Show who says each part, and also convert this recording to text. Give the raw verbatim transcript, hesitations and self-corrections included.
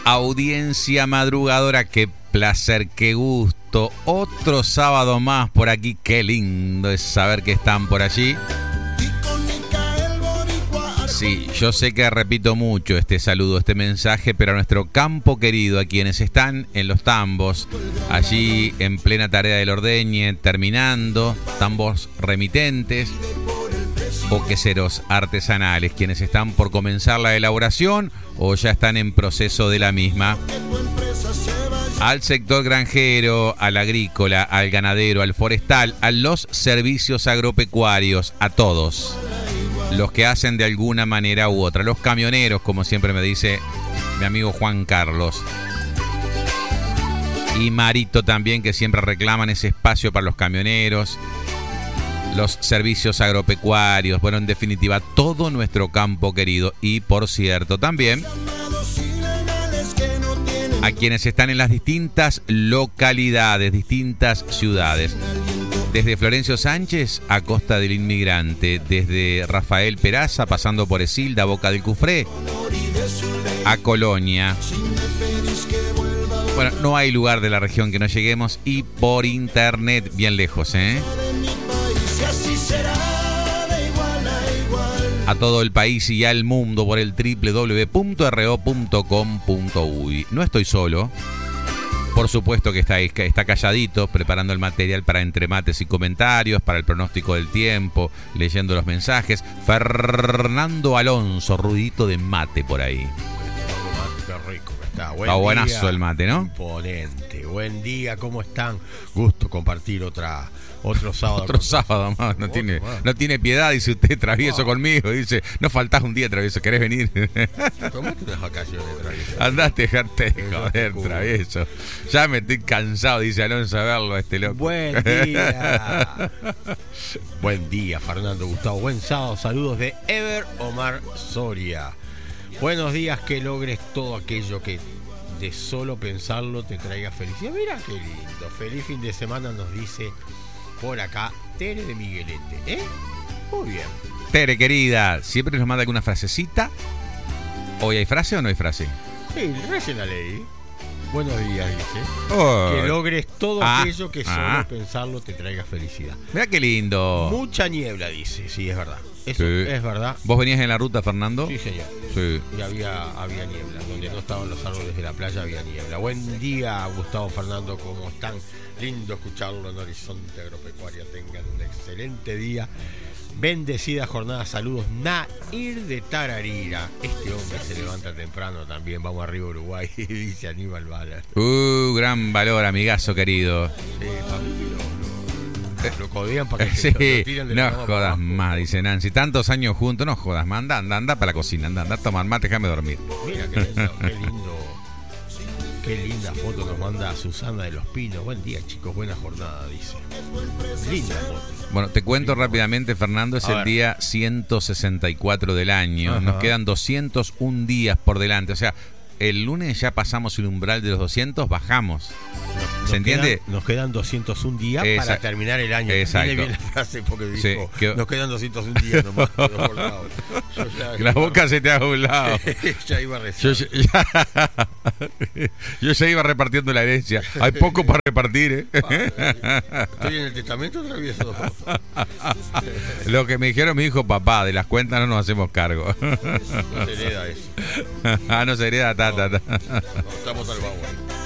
Speaker 1: Audiencia madrugadora, qué placer, qué gusto. Otro sábado más por aquí, qué lindo es saber que están por allí. Sí, yo sé que repito mucho este saludo, este mensaje, pero a nuestro campo querido, a quienes están en los tambos, allí en plena tarea del ordeñe, terminando, tambos remitentes o queseros artesanales, quienes están por comenzar la elaboración o ya están en proceso de la misma. Al sector granjero, al agrícola, al ganadero, al forestal, a los servicios agropecuarios, a todos los que hacen de alguna manera u otra, los camioneros, como siempre me dice mi amigo Juan Carlos, y Marito también, que siempre reclaman ese espacio para los camioneros, los servicios agropecuarios, bueno, en definitiva, todo nuestro campo querido. Y por cierto, también a quienes están en las distintas localidades, distintas ciudades. Desde Florencio Sánchez a Costa del Inmigrante, desde Rafael Peraza, pasando por Esilda, Boca del Cufré, a Colonia. Bueno, no hay lugar de la región que no lleguemos, y por internet, bien lejos, ¿eh? A todo el país y al mundo por el doble u doble u doble u punto r o punto com punto u y. No estoy solo. Por supuesto que está, está calladito, preparando el material para entremates y comentarios, para el pronóstico del tiempo, leyendo los mensajes. Fernando Alonso, ruidito de mate por ahí.
Speaker 2: Qué rico que está. Buen
Speaker 1: está buenazo
Speaker 2: día,
Speaker 1: el mate, ¿no?
Speaker 2: Imponente. Buen día, ¿cómo están? Gusto compartir otra... Otro sábado.
Speaker 1: Otro sábado más. No, tiene, no tiene piedad, dice usted, travieso oh. conmigo. Dice, no faltás un día, travieso. ¿Querés venir?
Speaker 2: Tomate unas vacaciones, travieso.
Speaker 1: Andate, dejarte de joder, travieso. Ya me estoy cansado, dice Alonso, a verlo a este loco.
Speaker 2: Buen día. Buen día, Fernando Gustavo. Buen sábado. Saludos de Ever Omar Soria. Buenos días, que logres todo aquello que de solo pensarlo te traiga felicidad. Mira qué lindo. Feliz fin de semana, nos dice por acá Tere de Miguelete, ¿eh? Muy bien.
Speaker 1: Tere, querida, ¿siempre nos manda alguna frasecita? ¿Hoy hay frase o no hay frase?
Speaker 2: Sí, recién la leí. Buenos días, dice.
Speaker 1: Oh.
Speaker 2: Que logres todo
Speaker 1: ah.
Speaker 2: aquello que solo
Speaker 1: ah.
Speaker 2: pensarlo te traiga felicidad.
Speaker 1: Mira qué lindo.
Speaker 2: Mucha niebla, dice. Sí, es verdad. Eso
Speaker 1: sí.
Speaker 2: es verdad.
Speaker 1: ¿Vos venías en la ruta, Fernando?
Speaker 2: Sí, señor.
Speaker 1: Sí.
Speaker 2: Y había, había niebla. Donde no estaban los árboles de la playa había niebla. Buen día, Gustavo, Fernando. ¿Cómo están? Lindo escucharlo en Horizonte Agropecuaria. Tengan un excelente día. Bendecida jornada. Saludos. Nair de Tararira. Este hombre se levanta temprano también. Vamos arriba, Uruguay. Dice Aníbal Bala.
Speaker 1: Uh, gran valor, amigazo querido.
Speaker 2: Sí, papi, lo codean para que
Speaker 1: sí,
Speaker 2: lo tiren de la
Speaker 1: no jodas más, dice Nancy. Tantos años juntos, no jodas más. Anda, anda, anda para la cocina, anda, anda a tomar mate, déjame dormir.
Speaker 2: Mira qué lindo, qué lindo. Qué linda foto nos manda Susana de los Pinos. Buen día, chicos, buena jornada, dice. Linda foto.
Speaker 1: Bueno, te cuento
Speaker 2: linda
Speaker 1: rápidamente, Fernando, es
Speaker 2: a
Speaker 1: el
Speaker 2: ver.
Speaker 1: día ciento sesenta y cuatro del año.
Speaker 2: Ajá.
Speaker 1: Nos quedan doscientos un días por delante. O sea, el lunes ya pasamos el umbral de los doscientos, bajamos.
Speaker 2: Nos
Speaker 1: ¿Se entiende?
Speaker 2: Quedan, nos quedan doscientos un días
Speaker 1: Exacto.
Speaker 2: para terminar el año.
Speaker 1: Exacto.
Speaker 2: Viene bien la frase porque dijo,
Speaker 1: Sí, que...
Speaker 2: nos quedan doscientos un días nomás. Por lado. Yo ya,
Speaker 1: la boca se te ha un lado.
Speaker 2: ya iba a rezar.
Speaker 1: Yo, ya, yo ya iba repartiendo la herencia. Hay poco para repartir, ¿eh?
Speaker 2: Estoy en el testamento, travieso.
Speaker 1: Lo que me dijeron mi hijo, papá, de las cuentas no nos hacemos cargo.
Speaker 2: No se hereda eso.
Speaker 1: Ah, no se hereda, ta, ta, ta.
Speaker 2: No, estamos salvados.